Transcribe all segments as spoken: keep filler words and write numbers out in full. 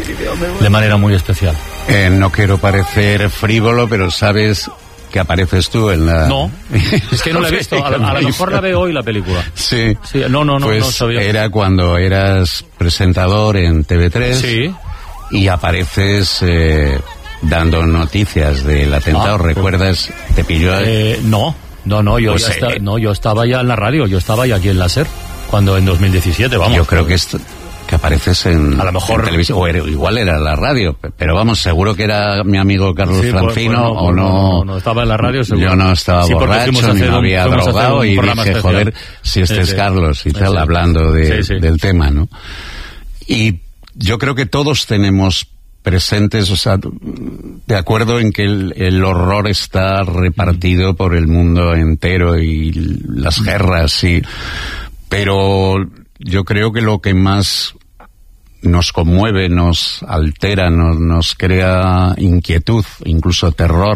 de manera muy especial. Eh, no quiero parecer frívolo, pero sabes que apareces tú en la... No, es que no la he visto. A, a lo mejor la veo hoy la película. Sí. sí no, no, no, pues no sabía. Era cuando eras presentador en T V tres. Sí. Y apareces eh, dando noticias del atentado. Ah, ¿recuerdas? Pues, ¿te pilló? Eh, no, no, no yo, pues, ya está, eh, no, yo estaba ya en la radio, yo estaba ya aquí en la SER, cuando en dos mil diecisiete, vamos. Yo creo que esto... que apareces en, a lo mejor, en televisión, o era, igual era la radio, pero vamos, seguro que era mi amigo Carlos sí, Francino, pues, pues no, o no, no, no estaba en la radio, seguro. Yo no estaba sí, borracho, ni me había drogado, y dije, especial. joder, si este sí, es sí. Carlos y sí, tal, sí. hablando de, sí, sí. del tema, ¿no? Y yo creo que todos tenemos presentes, o sea, de acuerdo en que el, el horror está repartido por el mundo entero y las guerras, y, pero yo creo que lo que más nos conmueve, nos altera, nos, nos crea inquietud, incluso terror,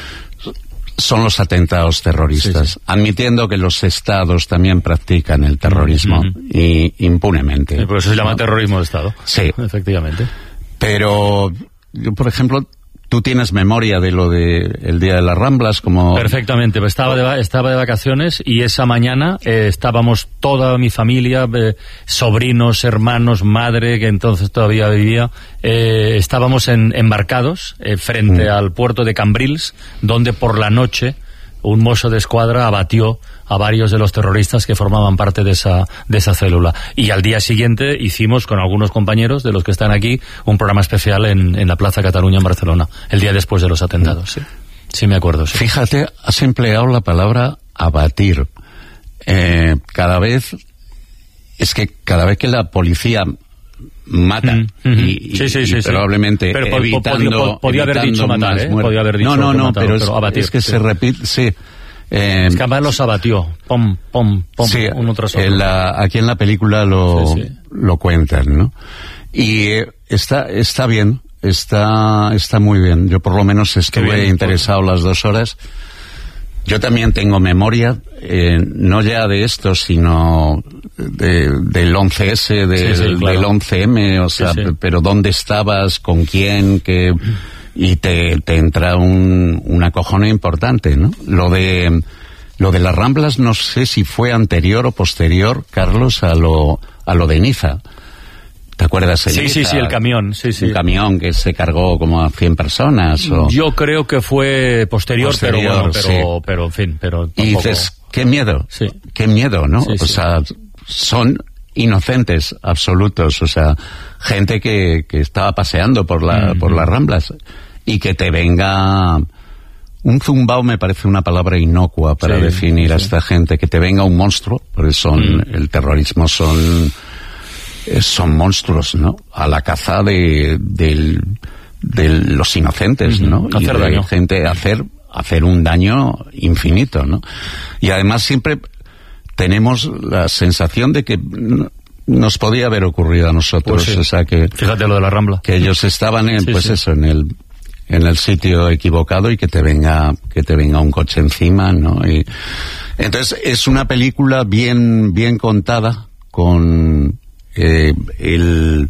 son los atentados terroristas, sí, sí. admitiendo que los estados también practican el terrorismo uh-huh. y impunemente. Sí, por eso se llama ¿no? terrorismo de estado. Sí. Efectivamente. Pero yo, por ejemplo, tú tienes memoria de lo de el Día de las Ramblas, como... Perfectamente, pues estaba de, estaba de vacaciones y esa mañana eh, estábamos toda mi familia, eh, sobrinos, hermanos, madre, que entonces todavía vivía, eh, estábamos en, embarcados eh, frente mm. al puerto de Cambrils, donde por la noche un mozo de escuadra abatió a varios de los terroristas que formaban parte de esa de esa célula. Y al día siguiente hicimos con algunos compañeros de los que están aquí un programa especial en, en la Plaza Cataluña en Barcelona, el día después de los atentados. Sí, sí me acuerdo. Sí. Fíjate, has empleado la palabra abatir. Eh, cada vez, es que cada vez que la policía mata mm, mm, y, sí, sí, y, sí, y sí. probablemente pero evitando, podía, podía haber dicho matar, ¿eh? Podía haber dicho no, no, no, matar, pero, pero es, abatir, es que sí. se repite, sí. Eh, es que además los abatió, pom, pom, pom, sí, uno tras otro. En la, aquí en la película lo, sí, sí. lo cuentan, ¿no? Y eh, está, está bien, está, está muy bien. Yo por lo menos estuve bien, interesado por... las dos horas. Yo también tengo memoria, eh, no ya de esto, sino de, del once ese, de, sí, sí, claro. del once eme, o sea, sí, sí. pero dónde estabas, con quién, qué, y te, te entra un, un acojone importante, ¿no? Lo de, lo de las Ramblas, no sé si fue anterior o posterior, Carlos, a lo, a lo de Niza. ¿Te acuerdas? Sí, Niza, sí, sí, el camión, sí, sí. Un camión que se cargó como a cien personas. O... Yo creo que fue posterior, posterior pero bueno, pero, sí. pero en fin, pero tampoco... Y dices, qué miedo, sí. qué miedo, ¿no? Sí, o sí. sea, son inocentes absolutos, o sea, gente que, que estaba paseando por la, mm-hmm. por las Ramblas y que te venga... Un zumbao me parece una palabra inocua para sí, definir sí. a esta gente, que te venga un monstruo, porque son, mm. el terrorismo son... son monstruos, ¿no? A la caza de, de, de los inocentes, ¿no? Uh-huh. Hacer y de daño. gente hacer hacer un daño infinito, ¿no? Y además siempre tenemos la sensación de que nos podía haber ocurrido a nosotros, pues sí. o sea que fíjate lo de la Rambla, que ellos estaban en, sí, pues sí. eso, en el en el sitio equivocado y que te venga que te venga un coche encima, ¿no? Y entonces es una película bien bien contada, con Eh, el,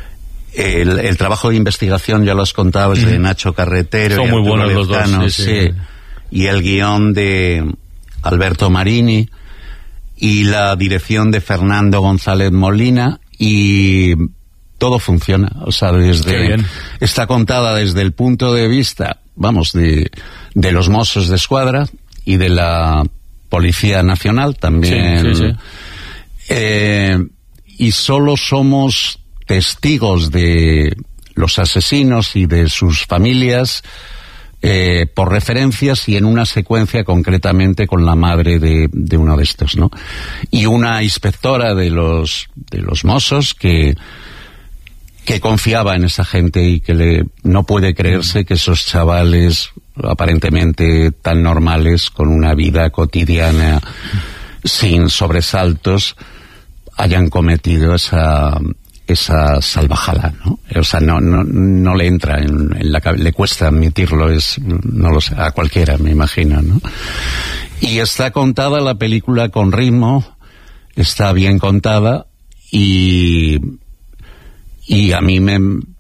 el el trabajo de investigación, ya lo has contado, es de Nacho Carretero. Son y muy Arturo buenos los Lezcano, dos, sí, sí. sí. Y el guión de Alberto Marini y la dirección de Fernando González Molina, y todo funciona, o sea, desde está contada desde el punto de vista, vamos, de de los Mossos de Escuadra y de la Policía Nacional también. Sí, sí, sí. Eh, y solo somos testigos de los asesinos y de sus familias eh, por referencias y en una secuencia concretamente con la madre de, de uno de estos, ¿no? Y una inspectora de los de los Mossos que que confiaba en esa gente y que le no puede creerse que esos chavales aparentemente tan normales, con una vida cotidiana sin sobresaltos, hayan cometido esa esa salvajada, ¿no? O sea, no no no le entra en, en la cabeza, le cuesta admitirlo, es no lo sé, a cualquiera, me imagino, ¿no? Y está contada la película con ritmo, está bien contada, y y a mí me